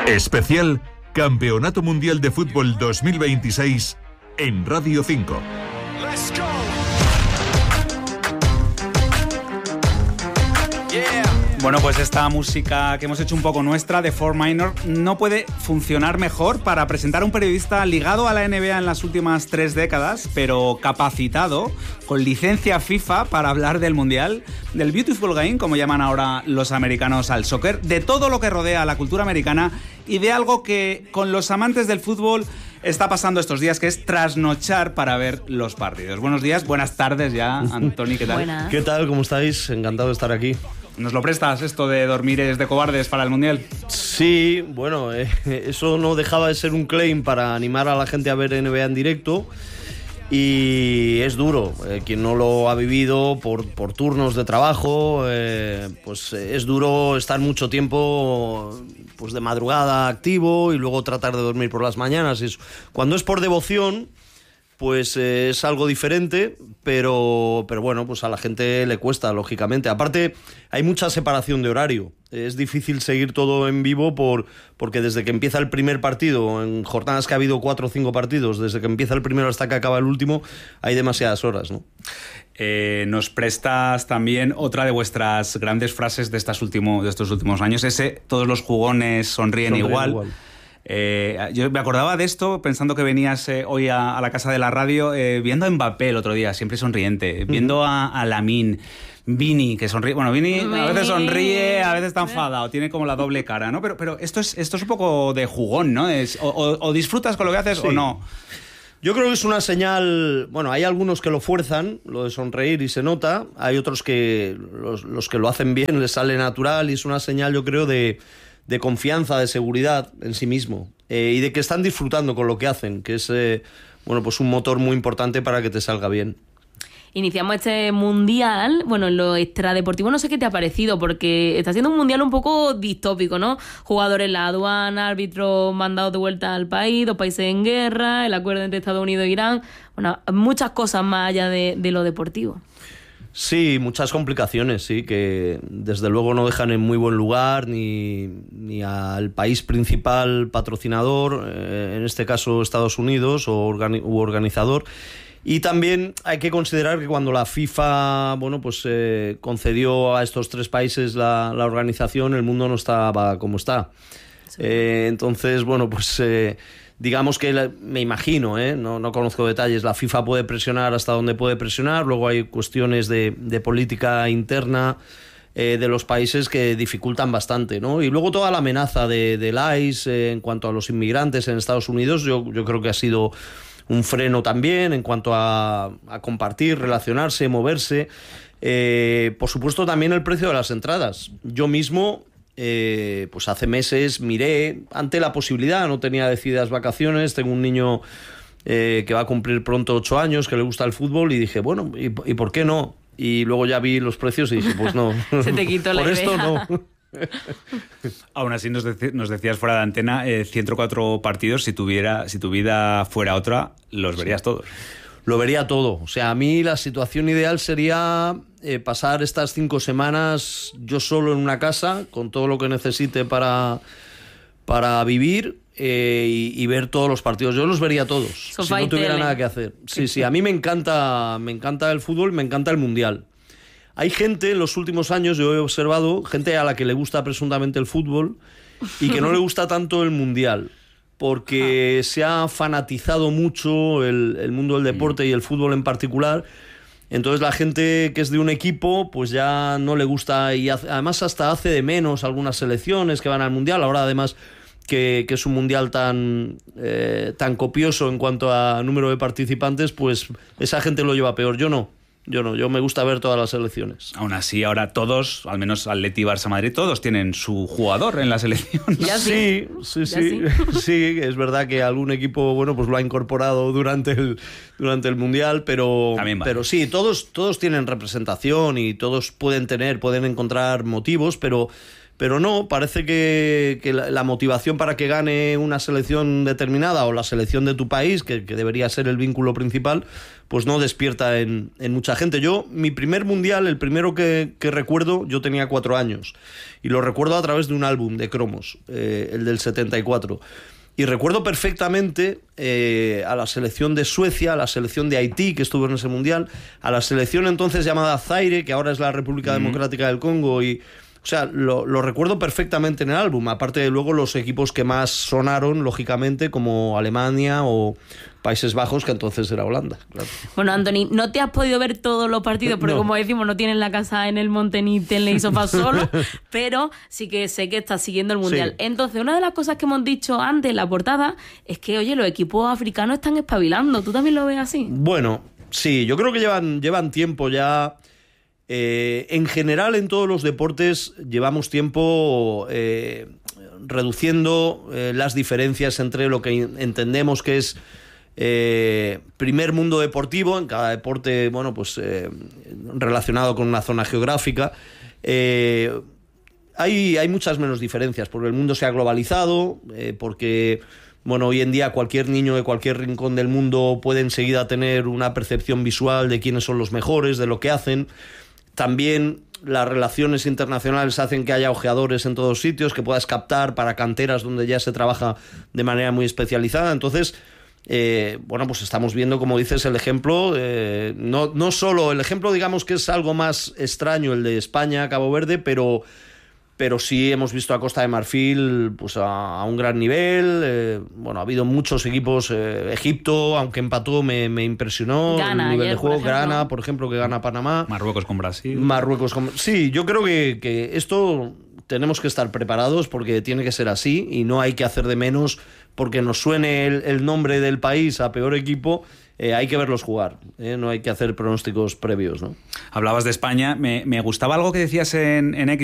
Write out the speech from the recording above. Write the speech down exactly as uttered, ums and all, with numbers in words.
Especial Campeonato Mundial de Fútbol dos mil veintiséis en Radio cinco. Let's go. Yeah. Bueno, pues esta música que hemos hecho un poco nuestra, de Four Minor, no puede funcionar mejor para presentar a un periodista ligado a la N B A en las últimas tres décadas, pero capacitado, con licencia FIFA para hablar del Mundial, del Beautiful Game, como llaman ahora los americanos al soccer, de todo lo que rodea a la cultura americana y de algo que con los amantes del fútbol está pasando estos días, que es trasnochar para ver los partidos. Buenos días, buenas tardes ya, Antoni, ¿qué tal? Buenas. ¿Qué tal? ¿Cómo estáis? Encantado de estar aquí. ¿Nos lo prestas esto de dormires de cobardes para el Mundial? Sí, bueno, eh, eso no dejaba de ser un claim para animar a la gente a ver N B A en directo. Y es duro, eh, quien no lo ha vivido por, por turnos de trabajo, eh, pues eh, es duro estar mucho tiempo pues de madrugada activo y luego tratar de dormir por las mañanas. Es, cuando es por devoción, pues eh, es algo diferente, pero, pero bueno, pues a la gente le cuesta, lógicamente. Aparte, hay mucha separación de horario. Es difícil seguir todo en vivo por, porque desde que empieza el primer partido, en jornadas que ha habido cuatro o cinco partidos, desde que empieza el primero hasta que acaba el último, hay demasiadas horas, ¿no? Eh, nos prestas también otra de vuestras grandes frases de, estas último, de estos últimos años, ese "todos los jugones sonríen, sonríen igual". igual. Eh, yo me acordaba de esto pensando que venías eh, hoy a, a la casa de la radio, eh, viendo a Mbappé el otro día, siempre sonriente, viendo a, a Lamine, Vini, que sonríe. Bueno, Vini a veces sonríe, a veces está enfadado, tiene como la doble cara, ¿no? Pero, pero esto, es, esto es un poco de jugón, ¿no? Es, o, o, o disfrutas con lo que haces, sí, o no. Yo creo que es una señal. Bueno, hay algunos que lo fuerzan, lo de sonreír, y se nota. Hay otros que los, los que lo hacen bien, les sale natural, y es una señal, yo creo, de, de confianza, de seguridad en sí mismo, eh, y de que están disfrutando con lo que hacen, que es eh, bueno, pues un motor muy importante para que te salga bien. Iniciamos este mundial, bueno, en lo extradeportivo no sé qué te ha parecido, porque está siendo un mundial un poco distópico, ¿no? Jugadores en la aduana, árbitros mandados de vuelta al país, dos países en guerra, el acuerdo entre Estados Unidos e Irán, bueno, muchas cosas más allá de, de lo deportivo. Sí, muchas complicaciones, sí, que desde luego no dejan en muy buen lugar ni, ni al país principal patrocinador, eh, en este caso Estados Unidos, o organi- u organizador. Y también hay que considerar que cuando la FIFA, bueno, pues eh, concedió a estos tres países la, la organización, el mundo no estaba como está. Sí. Eh, entonces, bueno, pues eh, digamos que la, me imagino, eh, no, no conozco detalles, la FIFA puede presionar hasta donde puede presionar, luego hay cuestiones de, de política interna eh, de los países que dificultan bastante, ¿no? Y luego toda la amenaza de, del I C E eh, en cuanto a los inmigrantes en Estados Unidos, yo, yo creo que ha sido un freno también en cuanto a, a compartir, relacionarse, moverse. Eh, por supuesto, también el precio de las entradas. Yo mismo, eh, pues hace meses miré, ante la posibilidad, no tenía decididas vacaciones, tengo un niño eh, que va a cumplir pronto ocho años, que le gusta el fútbol, y dije, bueno, ¿y, y por qué no? Y luego ya vi los precios y dije, pues no. Se te quitó la por idea. esto no. Aún así nos, dec- nos decías fuera de antena, eh, ciento cuatro partidos, si tuviera, si tu vida fuera otra, los verías todos. Lo vería todo. O sea, a mí la situación ideal sería eh, pasar estas cinco semanas yo solo en una casa, con todo lo que necesite para, para vivir, eh, y, y ver todos los partidos. Yo los vería todos, Sofá si no tuviera tele. nada que hacer. Sí, sí, a mí me encanta, me encanta el fútbol, me encanta el Mundial. Hay gente en los últimos años, yo he observado, gente a la que le gusta presuntamente el fútbol y que no le gusta tanto el Mundial, porque se ha fanatizado mucho el, el mundo del deporte y el fútbol en particular. Entonces la gente que es de un equipo pues ya no le gusta, y hace, además hasta hace de menos algunas selecciones que van al Mundial. Ahora además que, que es un Mundial tan, eh, tan copioso en cuanto a número de participantes, pues esa gente lo lleva peor. Yo no. Yo no, yo me gusta ver todas las selecciones. Aún así, ahora todos, al menos Atleti, Barça, Madrid, todos tienen su jugador en la selección, ¿no? Ya sí, sí, sí, sí. Sí, es verdad que algún equipo, bueno, pues lo ha incorporado durante el, durante el Mundial, pero, También vale. pero sí, todos, todos tienen representación y todos pueden tener, pueden encontrar motivos, pero, pero no, parece que, que la, la motivación para que gane una selección determinada o la selección de tu país, que, que debería ser el vínculo principal, pues no despierta en, en mucha gente. Yo, mi primer mundial, el primero que, que recuerdo, yo tenía cuatro años, y lo recuerdo a través de un álbum de cromos, eh, el del setenta y cuatro. Y recuerdo perfectamente eh, a la selección de Suecia, a la selección de Haití, que estuvo en ese mundial, a la selección entonces llamada Zaire, que ahora es la República mm. Democrática del Congo, y... O sea, lo, lo recuerdo perfectamente en el álbum, aparte de luego los equipos que más sonaron, lógicamente, como Alemania o Países Bajos, que entonces era Holanda. Claro. Bueno, Anthony, no te has podido ver todos los partidos, porque no. como decimos, no tienes la casa en el monte ni tele y sofá solo, pero sí que sé que estás siguiendo el Mundial. Sí. Entonces, una de las cosas que hemos dicho antes en la portada es que, oye, los equipos africanos están espabilando. ¿Tú también lo ves así? Bueno, sí, yo creo que llevan, llevan tiempo ya... Eh, en general, en todos los deportes llevamos tiempo eh, reduciendo eh, las diferencias entre lo que entendemos que es eh, primer mundo deportivo, en cada deporte, bueno, pues eh, relacionado con una zona geográfica. Eh, hay, hay muchas menos diferencias, porque el mundo se ha globalizado, eh, porque... Bueno, hoy en día cualquier niño de cualquier rincón del mundo puede enseguida tener una percepción visual de quiénes son los mejores, de lo que hacen. También las relaciones internacionales hacen que haya ojeadores en todos sitios, que puedas captar para canteras donde ya se trabaja de manera muy especializada. Entonces, eh, bueno, pues estamos viendo, como dices, el ejemplo, eh, no, no solo el ejemplo, digamos que es algo más extraño, el de España, Cabo Verde, pero... pero sí hemos visto a Costa de Marfil pues a, a un gran nivel. Eh, bueno, ha habido muchos equipos. Eh, Egipto, aunque empató, me, me impresionó Ghana, el nivel ayer, de juego. por ejemplo. Ghana, por ejemplo, que gana Panamá. Marruecos con Brasil. Marruecos con... Sí, yo creo que, que esto tenemos que estar preparados porque tiene que ser así y no hay que hacer de menos porque nos suene el, el nombre del país a peor equipo. Eh, hay que verlos jugar, ¿eh? No hay que hacer pronósticos previos, ¿no? Hablabas de España, me, me gustaba algo que decías en, en X